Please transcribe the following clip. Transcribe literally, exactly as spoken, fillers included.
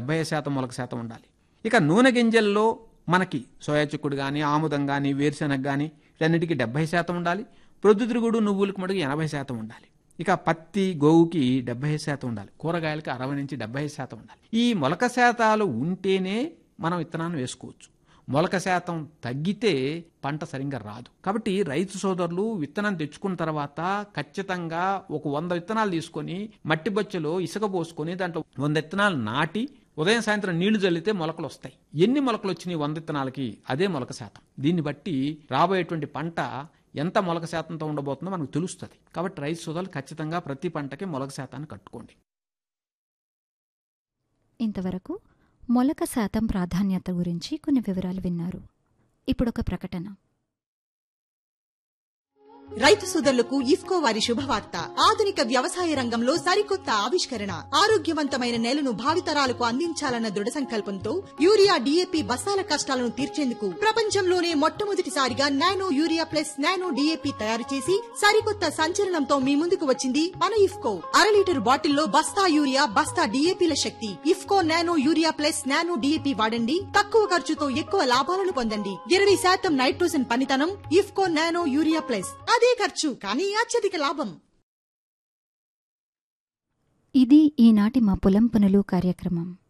డెబ్బై శాతం మొలక శాతం ఉండాలి. ఇక నూనె గింజల్లో మనకి సోయా చిక్కుడు కానీ, ఆముదం కానీ, వేరుశెనగ కానీ వీటన్నిటికీ డెబ్బై శాతం ఉండాలి. ప్రొద్దుతిరుగుడు, నువ్వులకు మటుకు ఎనభై శాతం ఉండాలి. ఇక పత్తి, గోవుకి డెబ్బై శాతం ఉండాలి. కూరగాయలకి అరవై నుంచి డెబ్బై శాతం ఉండాలి. ఈ మొలక శాతాలు ఉంటేనే మనం విత్తనాన్ని వేసుకోవచ్చు. మొలక శాతం తగ్గితే పంట సరిగ్గా రాదు. కాబట్టి రైతు సోదరులు విత్తనం తెచ్చుకున్న తర్వాత ఖచ్చితంగా ఒక వంద విత్తనాలు తీసుకొని మట్టి బొచ్చలో ఇసుక పోసుకొని దాంట్లో వంద విత్తనాలు నాటి ఉదయం సాయంత్రం నీళ్లు జల్లితే మొలకలు వస్తాయి. ఎన్ని మొలకలు వచ్చినాయి వంద విత్తనాలకి అదే మొలక శాతం. దీన్ని బట్టి రాబోయేటువంటి పంట ఎంత మొలక శాతంతో ఉండబోతుందో మనకు తెలుస్తుంది. కాబట్టి రైతు సోదరులు ఖచ్చితంగా ప్రతి పంటకి మొలక శాతాన్ని కట్టుకోండి. ఇంతవరకు మొలక శాతం ప్రాధాన్యత గురించి కొన్ని వివరాలు విన్నారు. ఇప్పుడు ఒక ప్రకటన. రైతు సోదరులకు ఇఫ్కో వారి శుభవార్త. ఆధునిక వ్యవసాయ రంగంలో సరికొత్త ఆవిష్కరణ, ఆరోగ్యవంతమైన నేలను భావితరాలకు అందించాలన్న దృఢ సంకల్పంతో యూరియా, డీఏపీ బస్తాల కష్టాలను తీర్చేందుకు ప్రపంచంలోనే మొట్టమొదటిసారిగా nano urea plus nano DAP తయారు చేసి సరికొత్త సంచలనంతో మీ ముందుకు వచ్చింది మన ఇఫ్కో. అర లీటర్ బాటిల్లో బస్తా యూరియా, బస్తా డీఏపీల శక్తి. IFFCO nano urea plus nano DAP వాడండి. తక్కువ ఖర్చుతో ఎక్కువ లాభాలను పొందండి. ఇరవై శాతం నైట్రోజన్ పనితనం. IFFCO nano urea plus. అదే ఖర్చు కానీ అత్యధిక లాభం. ఇది ఈనాటి మా పొలం పనులు కార్యక్రమం.